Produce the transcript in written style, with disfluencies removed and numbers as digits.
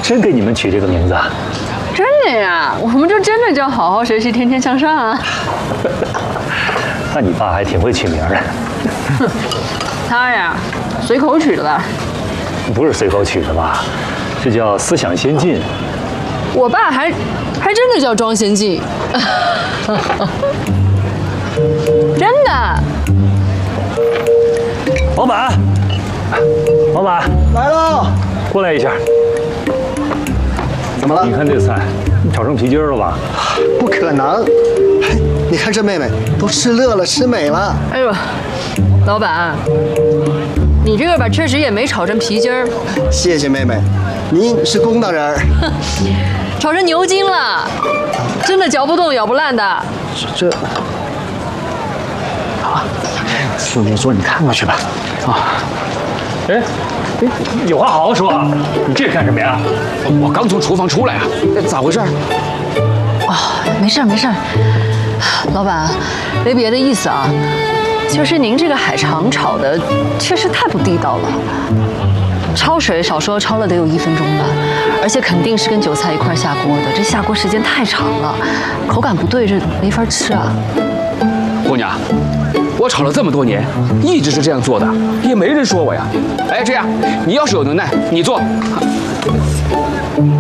真给你们取这个名字啊？ 真的呀，我们就真的叫好好学习，天天向上啊。 那你爸还挺会取名的。 他呀，随口取的吧？ 不是随口取的吧？这叫思想先进。 我爸还真的叫庄先进，真的。 老板，老板来喽！ 过来一下。 怎么了？ 你看这菜，炒成皮筋了吧？ 不可能！你看这妹妹都吃乐了，吃美了。 哎呦，老板，你这个吧确实也没炒成皮筋儿， 谢谢妹妹，您是公道人儿。 炒成牛筋了，真的嚼不动、咬不烂的。 这好，就那桌你看过去吧。啊， 哎，有话好好说啊！你这干什么呀？ 我刚从厨房出来啊，咋回事？ 没事儿没事儿，老板，没别的意思啊，就是您这个海肠炒的确实太不地道了。焯水少说焯了得有1分钟吧，而且肯定是跟韭菜一块下锅的，这下锅时间太长了，口感不对，这没法吃啊。 姑娘，我炒了这么多年，一直是这样做的，也没人说我呀。哎，这样，你要是有能耐，你做。